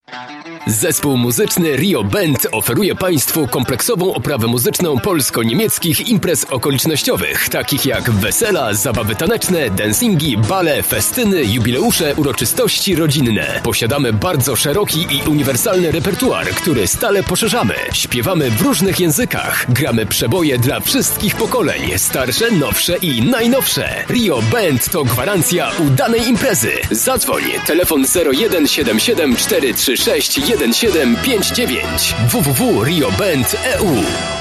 Zespół muzyczny Rio Band oferuje Państwu kompleksową oprawę muzyczną polsko-niemieckich imprez okolicznościowych, takich jak wesela, zabawy taneczne, dancingi, bale, festyny, jubileusze, uroczystości rodzinne. Posiadamy bardzo szeroki i uniwersalny repertuar, który stale poszerzamy. Śpiewamy w różnych językach, gramy przeboje dla wszystkich pokoleń, starsze, nowsze i najnowsze. Rio Band to gwarancja udanej imprezy. Zadzwoń, telefon 0177 436 1759 www.rioband.eu